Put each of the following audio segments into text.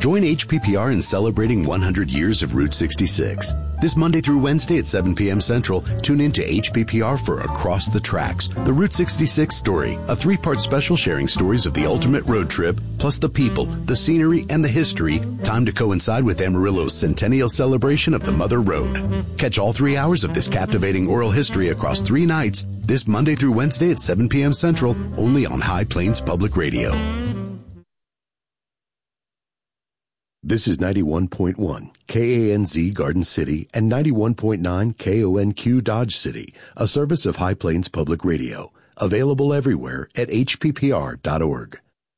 Join HPPR in celebrating 100 years of Route 66. This Monday through Wednesday at 7 p.m. Central, tune in to HPPR for Across the Tracks, the Route 66 story, a 3-part special sharing stories of the ultimate road trip, plus the people, the scenery, and the history, timed to coincide with Amarillo's centennial celebration of the Mother Road. Catch all 3 hours of this captivating oral history across 3 nights, this Monday through Wednesday at 7 p.m. Central, only on High Plains Public Radio. This is 91.1 KANZ Garden City and 91.9 KONQ Dodge City, a service of High Plains Public Radio, available everywhere at hppr.org.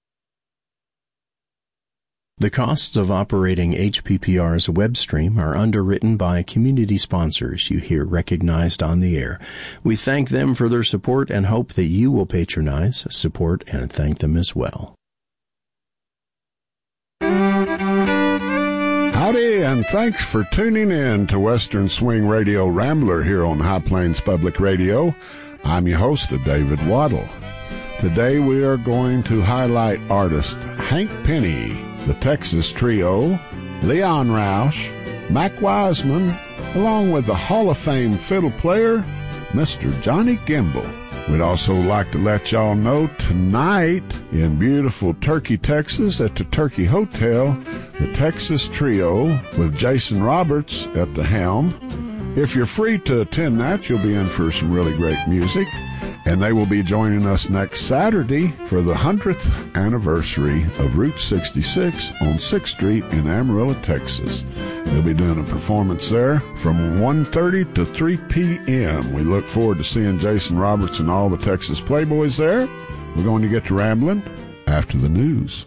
The costs of operating HPPR's web stream are underwritten by community sponsors you hear recognized on the air. We thank them for their support and hope that you will patronize, support, and thank them as well. Howdy, and thanks for tuning in to Western Swing Radio Rambler here on High Plains Public Radio. I'm your host, David Waddle. Today we are going to highlight artist Hank Penny, the Texas Trio, Leon Roush, Mac Wiseman, along with the Hall of Fame fiddle player, Mr. Johnny Gimbel. We'd also like to let y'all know tonight in beautiful Turkey, Texas at the Turkey Hotel, the Texas Trio with Jason Roberts at the helm. If you're free to attend that, you'll be in for some really great music. And they will be joining us next Saturday for the 100th anniversary of Route 66 on 6th Street in Amarillo, Texas. They'll be doing a performance there from 1:30 to 3 p.m. We look forward to seeing Jason Roberts and all the Texas Playboys there. We're going to get to rambling after the news.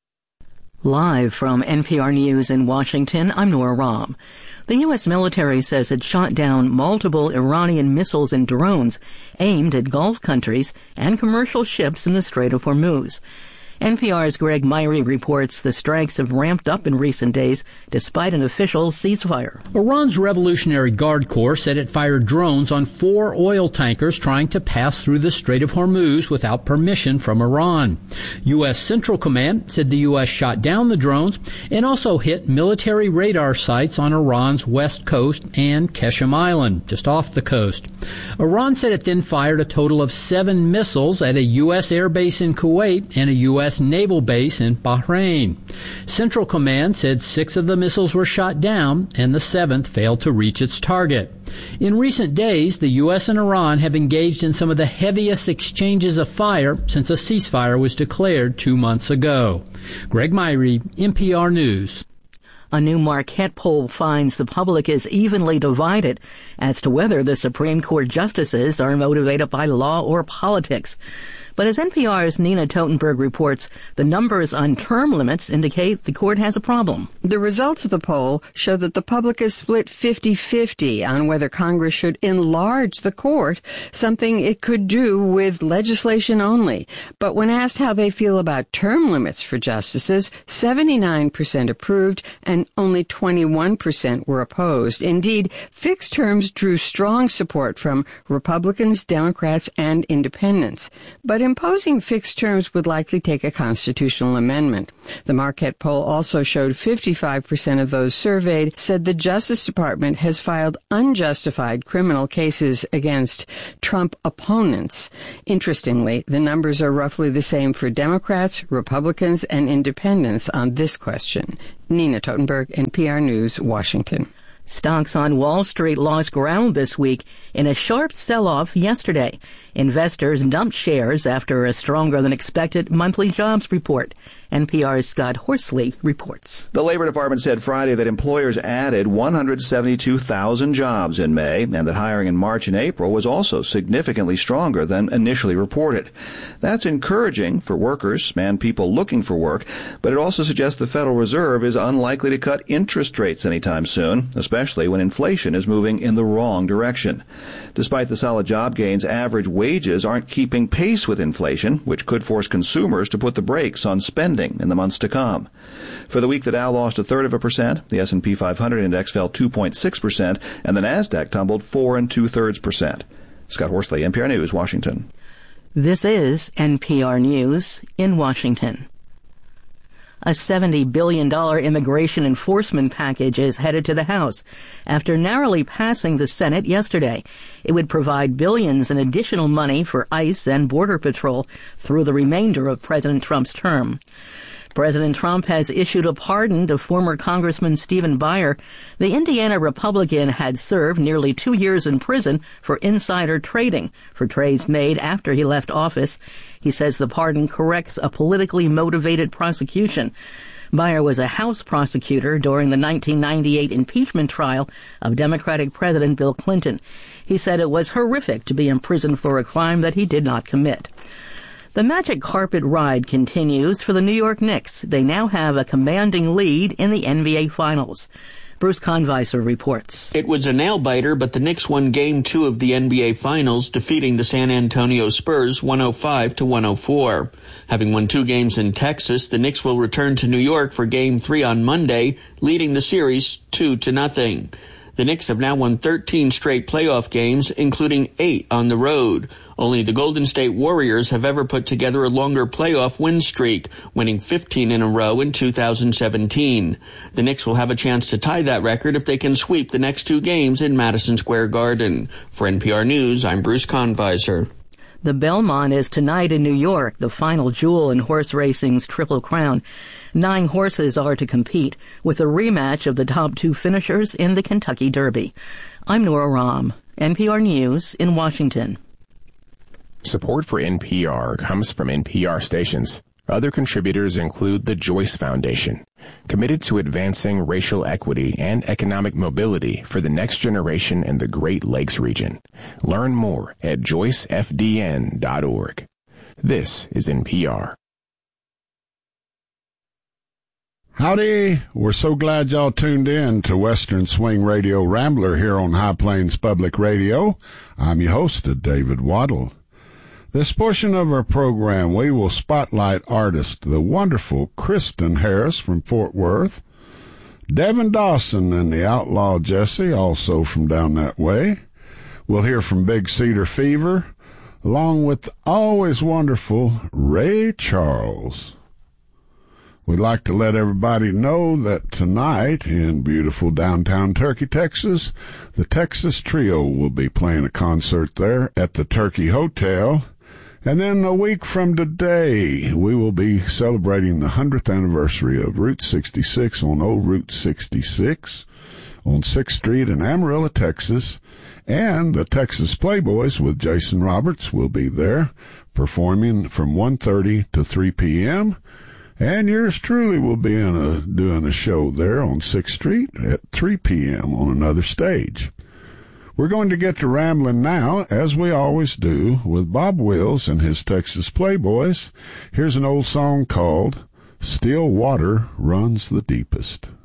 Live from NPR News in Washington, I'm Nora Rahm. The U.S. military says it shot down multiple Iranian missiles and drones aimed at Gulf countries and commercial ships in the Strait of Hormuz. NPR's Greg Myrie reports the strikes have ramped up in recent days despite an official ceasefire. Iran's Revolutionary Guard Corps said it fired drones on 4 oil tankers trying to pass through the Strait of Hormuz without permission from Iran. U.S. Central Command said the U.S. shot down the drones and also hit military radar sites on Iran's west coast and Qeshm Island, just off the coast. Iran said it then fired a total of 7 missiles at a U.S. airbase in Kuwait and a U.S. naval base in Bahrain. Central Command said 6 of the missiles were shot down and the 7th failed to reach its target. In recent days, the U.S. and Iran have engaged in some of the heaviest exchanges of fire since a ceasefire was declared 2 months ago. Greg Myrie, NPR News. A new Marquette poll finds the public is evenly divided as to whether the Supreme Court justices are motivated by law or politics. But as NPR's Nina Totenberg reports, the numbers on term limits indicate the court has a problem. The results of the poll show that the public is split 50-50 on whether Congress should enlarge the court, something it could do with legislation only. But when asked how they feel about term limits for justices, 79% approved and only 21% were opposed. Indeed, fixed terms drew strong support from Republicans, Democrats, and independents. But imposing fixed terms would likely take a constitutional amendment. The Marquette poll also showed 55% of those surveyed said the Justice Department has filed unjustified criminal cases against Trump opponents. Interestingly, the numbers are roughly the same for Democrats, Republicans, and independents on this question. Nina Totenberg, NPR News, Washington. Stocks on Wall Street lost ground this week in a sharp sell-off yesterday. Investors dumped shares after a stronger-than-expected monthly jobs report. NPR's Scott Horsley reports. The Labor Department said Friday that employers added 172,000 jobs in May and that hiring in March and April was also significantly stronger than initially reported. That's encouraging for workers and people looking for work, but it also suggests the Federal Reserve is unlikely to cut interest rates anytime soon, especially when inflation is moving in the wrong direction. Despite the solid job gains, average wages aren't keeping pace with inflation, which could force consumers to put the brakes on spending in the months to come. For the week, the Dow lost 0.33%, the S&P 500 index fell 2.6%, and the Nasdaq tumbled 4 2/3%. Scott Horsley, NPR News, Washington. This is NPR News in Washington. A $70 billion immigration enforcement package is headed to the House after narrowly passing the Senate yesterday. It would provide billions in additional money for ICE and Border Patrol through the remainder of President Trump's term. President Trump has issued a pardon to former Congressman Stephen Buyer. The Indiana Republican had served nearly 2 years in prison for insider trading for trades made after he left office. He says the pardon corrects a politically motivated prosecution. Buyer was a House prosecutor during the 1998 impeachment trial of Democratic President Bill Clinton. He said it was horrific to be imprisoned for a crime that he did not commit. The magic carpet ride continues for the New York Knicks. They now have a commanding lead in the NBA Finals. Bruce Conviser reports. It was a nail-biter, but the Knicks won Game 2 of the NBA Finals, defeating the San Antonio Spurs 105-104. Having won 2 games in Texas, the Knicks will return to New York for Game 3 on Monday, leading the series 2-0. The Knicks have now won 13 straight playoff games, including 8 on the road. Only the Golden State Warriors have ever put together a longer playoff win streak, winning 15 in a row in 2017. The Knicks will have a chance to tie that record if they can sweep the next 2 games in Madison Square Garden. For NPR News, I'm Bruce Conviser. The Belmont is tonight in New York, the final jewel in horse racing's Triple Crown. 9 horses are to compete, with a rematch of the top 2 finishers in the Kentucky Derby. I'm Nora Rahm, NPR News in Washington. Support for NPR comes from NPR stations. Other contributors include the Joyce Foundation, committed to advancing racial equity and economic mobility for the next generation in the Great Lakes region. Learn more at joycefdn.org. This is NPR. Howdy. We're so glad y'all tuned in to Western Swing Radio Rambler here on High Plains Public Radio. I'm your host, David Waddle. This portion of our program, we will spotlight artist, the wonderful Kristen Harris from Fort Worth, Devin Dawson and the Outlaw Jesse, also from down that way. We'll hear from Big Cedar Fever, along with the always wonderful Ray Charles. We'd like to let everybody know that tonight in beautiful downtown Turkey, Texas, the Texas Trio will be playing a concert there at the Turkey Hotel. And then a week from today, we will be celebrating the 100th anniversary of Route 66 on Old Route 66 on 6th Street in Amarillo, Texas. And the Texas Playboys with Jason Roberts will be there performing from 1:30 to 3 p.m., and yours truly will be doing a show there on 6th Street at 3 p.m. on another stage. We're going to get to rambling now, as we always do, with Bob Wills and his Texas Playboys. Here's an old song called Still Water Runs the Deepest.